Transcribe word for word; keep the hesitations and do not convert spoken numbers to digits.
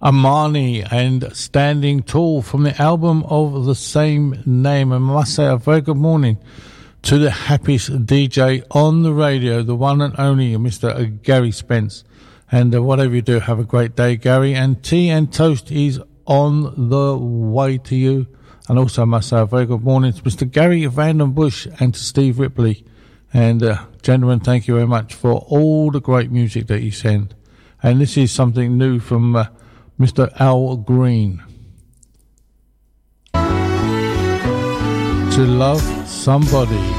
Amani and Standing Tall from the album of the same name. And I must say a very good morning to the happiest D J on the radio, the one and only Mister Gary Spence. And uh, whatever you do, have a great day, Gary. And Tea and Toast is on the way to you. And also I must say a very good morning to Mister Gary Vandenbush and to Steve Ripley. And uh, gentlemen, thank you very much for all the great music that you send. And this is something new from uh, Mister Al Green. To Love Somebody.